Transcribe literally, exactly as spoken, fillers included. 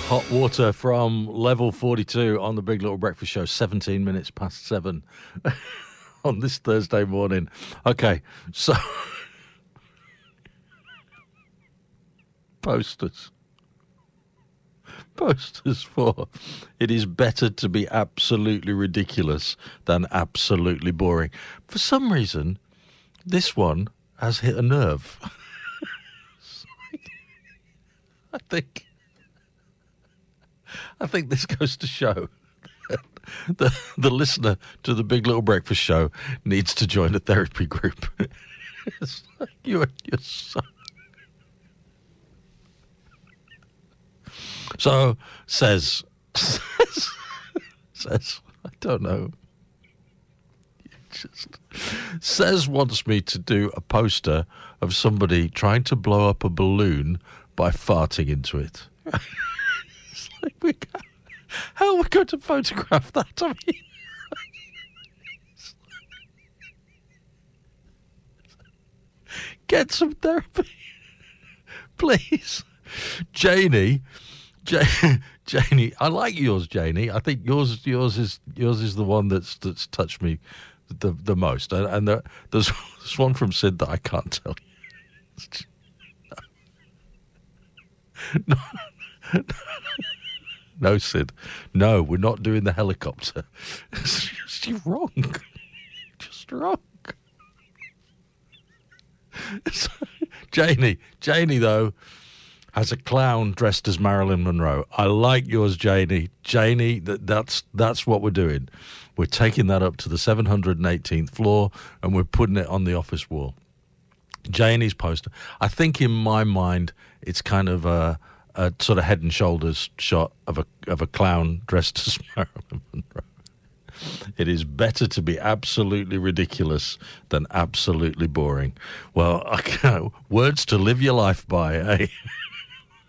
Hot water from level forty-two on the Big Little Breakfast Show, seventeen minutes past seven on this Thursday morning. Okay, so posters. Posters for it is better to be absolutely ridiculous than absolutely boring. For some reason, this one has hit a nerve. I think I think this goes to show that the, the listener to the Big Little Breakfast Show needs to join a therapy group. It's like you're, you're so... So, says, says, says, I don't know. Just says wants me to do a poster of somebody trying to blow up a balloon by farting into it. It's like we can't, how are we going to photograph that? I mean, get some therapy, please. Janie, J- Janie, I like yours, Janie. I think yours, yours is yours is the one that's that's touched me the the most. And, and there, there's there's one from Sid that I can't tell you. No, no, no, Sid. No, we're not doing the helicopter. It's just, you're wrong. Just wrong. So, Janie, Janie, though, has a clown dressed as Marilyn Monroe. I like yours, Janie. Janie, that, that's that's what we're doing. We're taking that up to the seven hundred eighteenth floor, and we're putting it on the office wall. Janie's poster. I think in my mind, it's kind of a, a sort of head and shoulders shot of a of a clown dressed as Marilyn Monroe. It is better to be absolutely ridiculous than absolutely boring. Well, I, words to live your life by, eh?